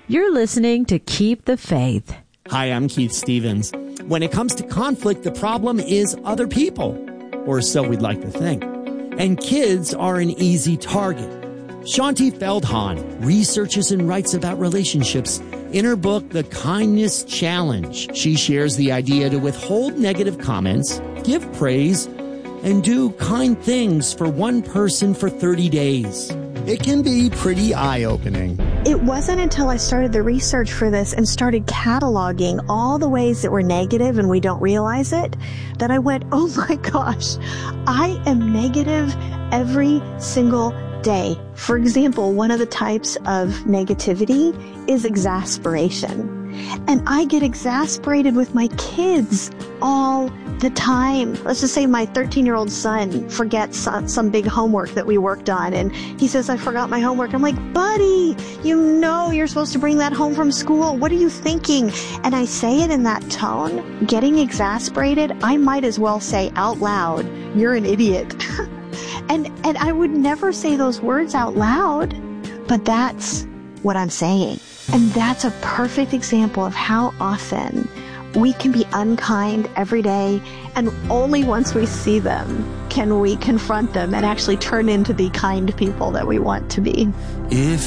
You're listening to Keep the Faith. Hi, I'm Keith Stevens. When it comes to conflict, the problem is other people, or so we'd like to think. And kids are an easy target. Shaunti Feldhahn researches and writes about relationships. In her book, The Kindness Challenge, she shares the idea to withhold negative comments, give praise, and do kind things for one person for 30 days. It can be pretty eye-opening. It wasn't until I started the research for this and started cataloging all the ways that were negative and we don't realize it, that I went, oh my gosh, I am negative every single day. For example, one of the types of negativity is exasperation. And I get exasperated with my kids all the time. Let's just say my 13-year-old son forgets some big homework that we worked on, and he says, I forgot my homework. I'm like, buddy, you know you're supposed to bring that home from school. What are you thinking? And I say it in that tone. Getting exasperated, I might as well say out loud, you're an idiot. And I would never say those words out loud, but that's what I'm saying. And that's a perfect example of how often we can be unkind every day, and only once we see them can we confront them and actually turn into the kind people that we want to be. If